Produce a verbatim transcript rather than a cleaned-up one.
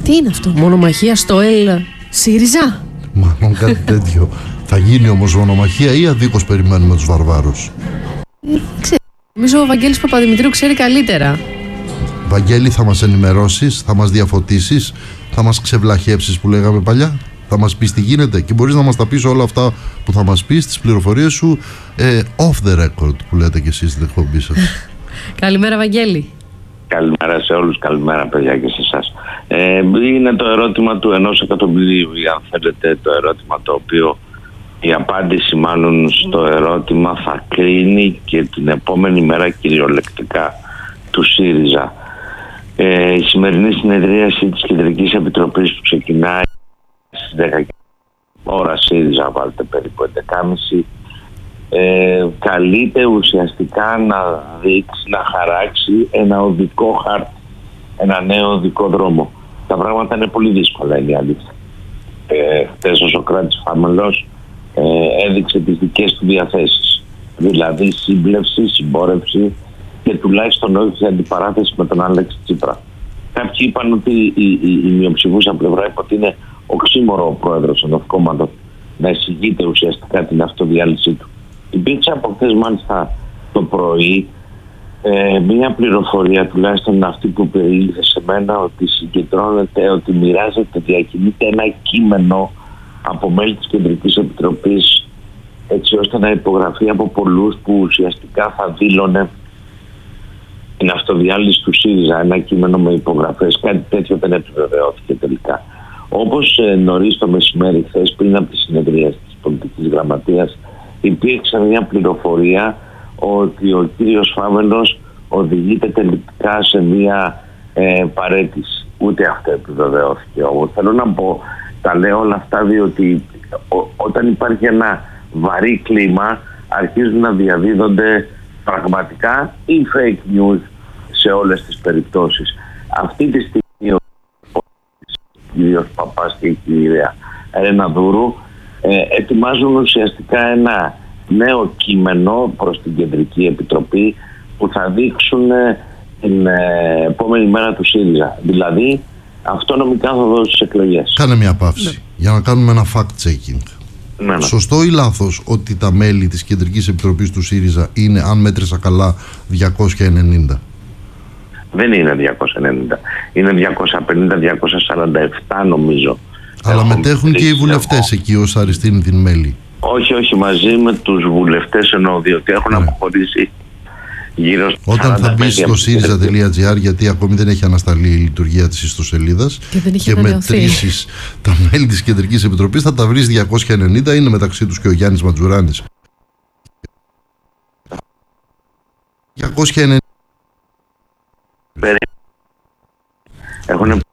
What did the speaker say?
Τι είναι αυτό, μονομαχία στο ΕΛ ΣΥΡΙΖΑ? Μάλλον κάτι τέτοιο. Θα γίνει όμως μονομαχία ή αδίκως περιμένουμε τους βαρβάρους? Δεν ξέρω. Νομίζω ο Βαγγέλης Παπαδημητρίου ξέρει καλύτερα. Βαγγέλη, θα μας ενημερώσεις, θα μας διαφωτίσεις, θα μας ξεβλαχέψεις που λέγαμε παλιά, θα μας πεις τι γίνεται και μπορείς να μας τα πεις όλα αυτά που θα μας πεις, τις πληροφορίες σου ε, off the record που λέτε και εσείς στην εκπομπή σας. Καλημέρα Βαγγέλη. Καλημέρα σε όλους, καλημέρα παιδιά και σε εσάς. Ε, είναι το ερώτημα του ενός εκατομμυρίου, αν θέλετε, το ερώτημα το οποίο η απάντηση μάλλον στο ερώτημα θα κρίνει και την επόμενη μέρα κυριολεκτικά του ΣΥΡΙΖΑ. Ε, η σημερινή συνεδρίαση της Κεντρικής Επιτροπής που ξεκινάει στις δέκα ώρα ΣΥΡΙΖΑ, βάλτε περίπου έντεκα και μισή, ε, καλείται ουσιαστικά να δείξει, να χαράξει ένα οδικό χάρτη, ένα νέο οδικό δρόμο. Τα πράγματα είναι πολύ δύσκολα, είναι η αλήθεια. Ε, χτες ο Σωκράτης Φάμελος ε, έδειξε τις δικές του διαθέσεις, δηλαδή σύμπλευση, συμπόρευση και τουλάχιστον όχι αντιπαράθεση με τον Άλεξη Τσίπρα. Κάποιοι είπαν ότι η, η, η, η μειοψηφούσα πλευρά είπε ότι είναι οξύμορο ο πρόεδρος ενός κόμματος να εισηγείται ουσιαστικά την αυτοδιάλυσή του. Υπήρξε από χθες μάλιστα το πρωί ε, μια πληροφορία, τουλάχιστον αυτή που περιήλθε σε μένα, ότι συγκεντρώνεται, ότι μοιράζεται, διακινείται ένα κείμενο από μέλη της Κεντρικής Επιτροπής, έτσι ώστε να υπογραφεί από πολλούς, που ουσιαστικά θα δήλωνε την αυτοδιάλυση του ΣΥΡΙΖΑ, ένα κείμενο με υπογραφές. Κάτι τέτοιο δεν επιβεβαιώθηκε τελικά. Όπως ε, νωρίς το μεσημέρι χθες, πριν από τη συνεδρία της Πολιτικής Γραμματείας, υπήρξε μια πληροφορία ότι ο κύριος Φάμελος οδηγείται τελικά σε μια ε, παρέτηση. Ούτε αυτό επιβεβαιώθηκε. Όμως θέλω να πω, τα λέω όλα αυτά διότι ό, όταν υπάρχει ένα βαρύ κλίμα, αρχίζουν να διαδίδονται πραγματικά ή fake news σε όλες τις περιπτώσεις. Αυτή τη στιγμή ο κύριος Παπάς και η κυρία Έλενα Δούρου ε, ετοιμάζουν ουσιαστικά ένα νέο κείμενο προς την Κεντρική Επιτροπή που θα δείξουν ε, την ε, επόμενη μέρα του ΣΥΡΙΖΑ. Δηλαδή αυτό νομικά θα δώσει στις εκλογές. Κάνε μια παύση, ναι, για να κάνουμε ένα fact-checking. Ναι, ναι. Σωστό ή λάθος ότι τα μέλη της Κεντρικής Επιτροπής του ΣΥΡΙΖΑ είναι, αν μέτρησα καλά, διακόσια ενενήντα? Δεν είναι διακόσια ενενήντα. Είναι διακόσια πενήντα διακόσια σαράντα επτά νομίζω. Αλλά έχω μετέχουν και οι βουλευτές εκεί ως αριστείλη την μέλη. Όχι, όχι, μαζί με τους βουλευτές εννοώ, διότι έχουν ναι. αποχωρήσει γύρω στο Όταν θα μπει στο σύριζα τελεία τζι άρ, γιατί ακόμη δεν έχει ανασταλεί η λειτουργία της ιστοσελίδας και, και μετρήσεις τα μέλη της Κεντρικής Επιτροπής, θα τα βρεις διακόσια ενενήντα, είναι μεταξύ τους και ο Γιάννης Ματζουράνης. διακόσια ενενήντα. Έχουν